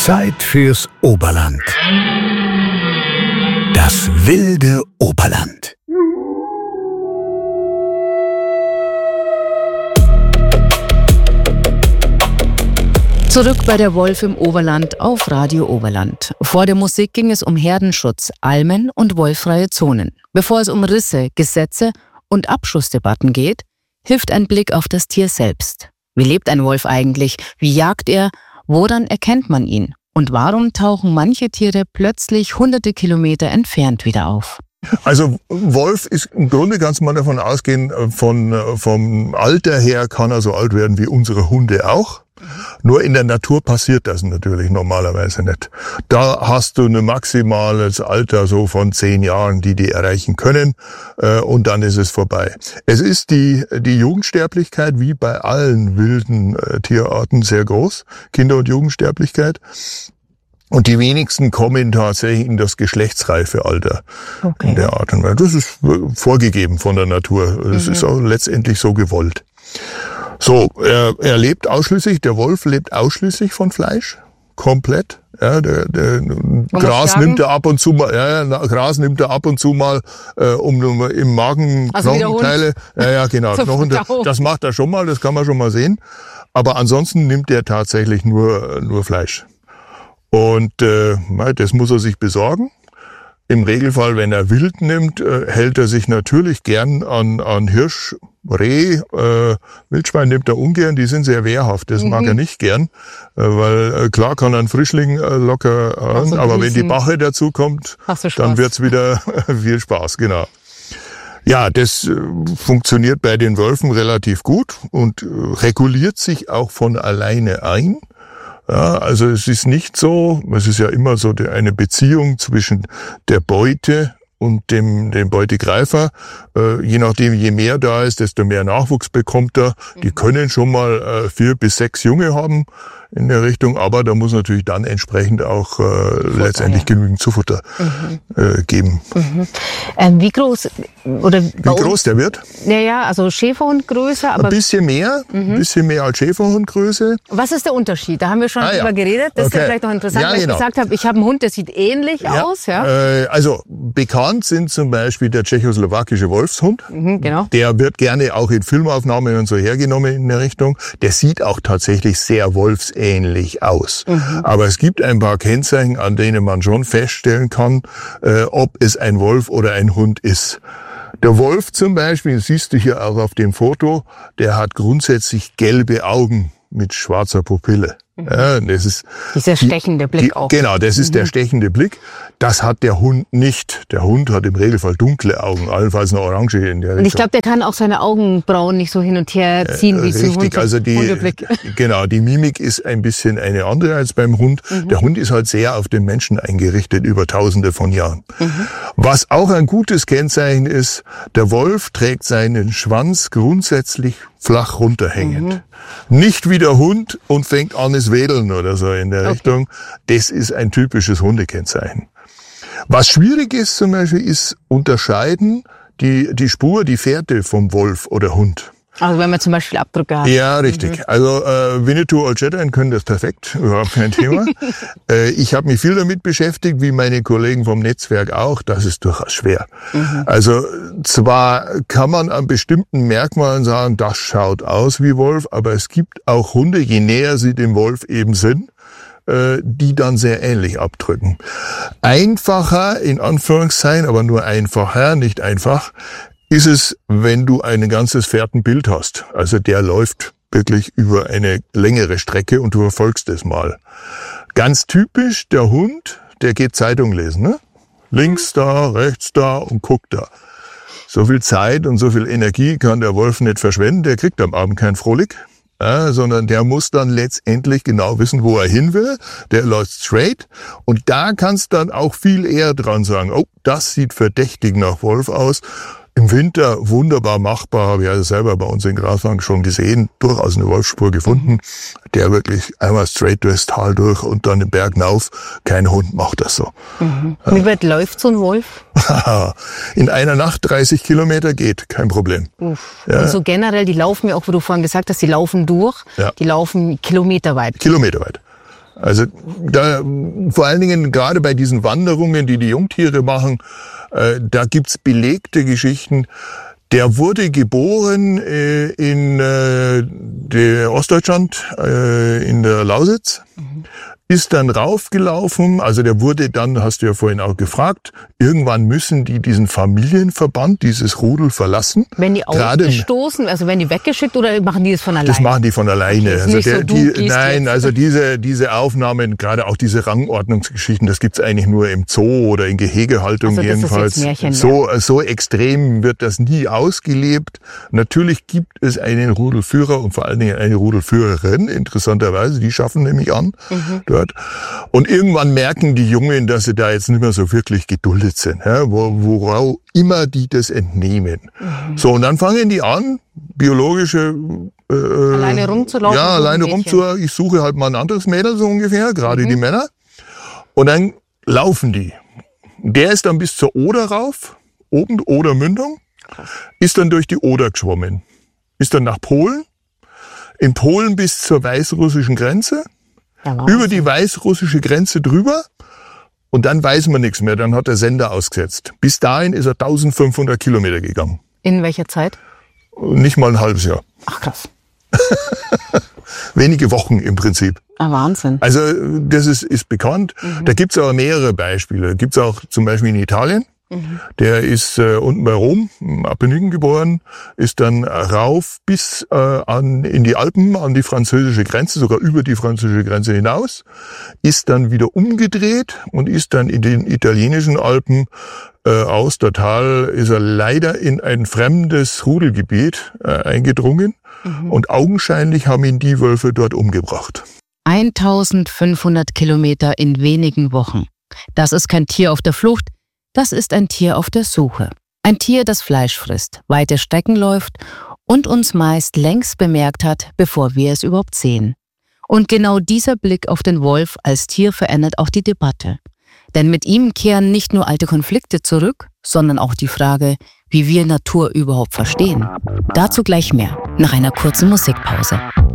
Zeit fürs Oberland. Das wilde Oberland. Zurück bei der Wolf im Oberland auf Radio Oberland. Vor der Musik ging es um Herdenschutz, Almen und wolffreie Zonen. Bevor es um Risse, Gesetze und Abschussdebatten geht, hilft ein Blick auf das Tier selbst. Wie lebt ein Wolf eigentlich? Wie jagt er? Woran erkennt man ihn? Und warum tauchen manche Tiere plötzlich hunderte Kilometer entfernt wieder auf? Also Wolf ist im Grunde, kannst du mal davon ausgehen, vom Alter her kann er so alt werden wie unsere Hunde auch. Nur in der Natur passiert das natürlich normalerweise nicht. Da hast du ein maximales Alter so von 10 Jahren, die erreichen können, und dann ist es vorbei. Es ist die Jugendsterblichkeit wie bei allen wilden Tierarten sehr groß, Kinder- und Jugendsterblichkeit. Und die wenigsten kommen tatsächlich in das geschlechtsreife Alter in der Art und Weise. Das ist vorgegeben von der Natur. Das ist auch letztendlich so gewollt. So, er lebt ausschließlich, der Wolf lebt ausschließlich von Fleisch, komplett. Ja, Gras nimmt er ab und zu mal, Gras nimmt er ab und zu mal, um im Magen Knochenteile. Ja, genau, das macht er schon mal, das kann man schon mal sehen. Aber ansonsten nimmt er tatsächlich nur Fleisch. Und das muss er sich besorgen. Im Regelfall, wenn er wild nimmt, hält er sich natürlich gern an Hirsch, Reh, Wildschwein nimmt er ungern, die sind sehr wehrhaft, das mag er nicht gern, weil klar kann er einen Frischling locker aber wenn die Bache dazu kommt, dann wird's wieder viel Spaß, genau. Ja, das funktioniert bei den Wölfen relativ gut und reguliert sich auch von alleine ein. Ja, also es ist nicht so, es ist ja immer so eine Beziehung zwischen der Beute und dem Beutegreifer. Je nachdem, je mehr da ist, desto mehr Nachwuchs bekommt er. Die können schon mal 4 bis 6 Junge haben in der Richtung, aber da muss natürlich dann entsprechend auch letztendlich genügend Zufutter geben. Wie groß der wird? Ja, also Schäferhund größer, aber ein bisschen mehr als Schäferhundgröße. Was ist der Unterschied? Da haben wir schon drüber geredet. Das ist ja vielleicht noch interessant, weil ich gesagt habe, ich habe einen Hund, der sieht ähnlich aus. Ja? Also bekannt sind zum Beispiel der tschechoslowakische Wolfshund. Genau. Der wird gerne auch in Filmaufnahmen und so hergenommen in der Richtung. Der sieht auch tatsächlich sehr wolfsähnlich aus. Aber es gibt ein paar Kennzeichen, an denen man schon feststellen kann, ob es ein Wolf oder ein Hund ist. Der Wolf zum Beispiel, das siehst du hier auch auf dem Foto, der hat grundsätzlich gelbe Augen mit schwarzer Pupille. Ja, das ist dieser stechende Blick auch. Genau, das ist der stechende Blick. Das hat der Hund nicht. Der Hund hat im Regelfall dunkle Augen, allenfalls eine Orange in der Richtung. Und ich glaube, der kann auch seine Augenbrauen nicht so hin und her ziehen wie zum Hund. Also die Mimik ist ein bisschen eine andere als beim Hund. Der Hund ist halt sehr auf den Menschen eingerichtet über Tausende von Jahren. Was auch ein gutes Kennzeichen ist, der Wolf trägt seinen Schwanz grundsätzlich flach runterhängend. Nicht wie der Hund und fängt an es wedeln oder so in der Richtung. Das ist ein typisches Hundekennzeichen. Was schwierig ist zum Beispiel, ist unterscheiden die Spur, die Fährte vom Wolf oder Hund. Also wenn man zum Beispiel Abdrücke hat. Ja, richtig. Also Winnetou Old Shatterhand können das perfekt, überhaupt kein Thema. Ich habe mich viel damit beschäftigt, wie meine Kollegen vom Netzwerk auch. Das ist durchaus schwer. Also zwar kann man an bestimmten Merkmalen sagen, das schaut aus wie Wolf, aber es gibt auch Hunde, je näher sie dem Wolf eben sind, die dann sehr ähnlich abdrücken. Einfacher, in Anführungszeichen, aber nur einfacher, nicht einfach, ist es, wenn du ein ganzes Fährtenbild hast. Also der läuft wirklich über eine längere Strecke und du verfolgst es mal. Ganz typisch, der Hund, der geht Zeitung lesen, ne? Links da, rechts da und guckt da. So viel Zeit und so viel Energie kann der Wolf nicht verschwenden, der kriegt am Abend keinen Frohlich. Ja, sondern der muss dann letztendlich genau wissen, wo er hin will. Der läuft straight. Und da kannst du dann auch viel eher dran sagen, oh, das sieht verdächtig nach Wolf aus. Im Winter wunderbar machbar, habe ich also selber bei uns in Graswang schon gesehen, durchaus eine Wolfsspur gefunden, der wirklich einmal straight durchs Tal durch und dann den Berg hinauf. Kein Hund macht das so. Wie weit läuft so ein Wolf? In einer Nacht 30 Kilometer geht, kein Problem. Ja. Und so generell, die laufen ja auch, wo du vorhin gesagt hast, die laufen durch, die laufen kilometerweit. Kilometerweit. Also da, vor allen Dingen gerade bei diesen Wanderungen, die die Jungtiere machen, da gibt's belegte Geschichten. Der wurde geboren in Ostdeutschland, in der Lausitz. Ist dann raufgelaufen, also der wurde dann, hast du ja vorhin auch gefragt, irgendwann müssen die diesen Familienverband, dieses Rudel verlassen. Wenn die ausgestoßen, also werden die weggeschickt oder machen die das von alleine? Das machen die von alleine. Okay, also nicht so, du gehst nein, jetzt. also diese Aufnahmen, gerade auch diese Rangordnungsgeschichten, das gibt's eigentlich nur im Zoo oder in Gehegehaltung Also das jedenfalls. ist jetzt Märchen, so extrem wird das nie ausgelebt. Natürlich gibt es einen Rudelführer und vor allen Dingen eine Rudelführerin, interessanterweise, die schaffen nämlich an dort. Und irgendwann merken die Jungen, dass sie da jetzt nicht mehr so wirklich geduldet sind, ja, worauf immer die das entnehmen. So, und dann fangen die an, biologische alleine rumzulaufen. ja, alleine ich suche halt mal ein anderes Mädel so ungefähr, gerade die Männer. Und dann laufen die. Der ist dann bis zur Oder rauf, oben Oder-Mündung, ist dann durch die Oder geschwommen. Ist dann nach Polen, in Polen bis zur weißrussischen Grenze, über die weißrussische Grenze drüber und dann weiß man nichts mehr, dann hat der Sender ausgesetzt. Bis dahin ist er 1500 Kilometer gegangen. In welcher Zeit? Nicht mal ein halbes Jahr. Ach krass. Wenige Wochen im Prinzip. Ah, Wahnsinn. Also das ist bekannt. Da gibt's aber mehrere Beispiele. Gibt's auch zum Beispiel in Italien. Der ist unten bei Rom, im Apenninen geboren, ist dann rauf bis in die Alpen, an die französische Grenze, sogar über die französische Grenze hinaus, ist dann wieder umgedreht und ist dann in den italienischen Alpen aus der Tal, ist er leider in ein fremdes Rudelgebiet eingedrungen und augenscheinlich haben ihn die Wölfe dort umgebracht. 1500 Kilometer in wenigen Wochen. Das ist kein Tier auf der Flucht, das ist ein Tier auf der Suche. Ein Tier, das Fleisch frisst, weite Strecken läuft und uns meist längst bemerkt hat, bevor wir es überhaupt sehen. Und genau dieser Blick auf den Wolf als Tier verändert auch die Debatte. Denn mit ihm kehren nicht nur alte Konflikte zurück, sondern auch die Frage, wie wir Natur überhaupt verstehen. Dazu gleich mehr, nach einer kurzen Musikpause.